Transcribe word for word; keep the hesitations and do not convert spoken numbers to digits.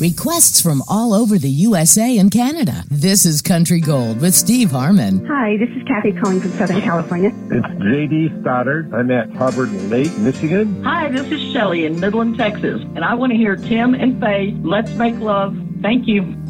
Requests from all over the U S A and Canada. This is Country Gold with Steve Harmon. Hi, this is Kathy calling from Southern California. It's J D Stoddard. I'm at Hubbard Lake, Michigan. Hi, this is Shelley in Midland, Texas, and I want to hear Tim and Faye, Let's Make Love. Thank you.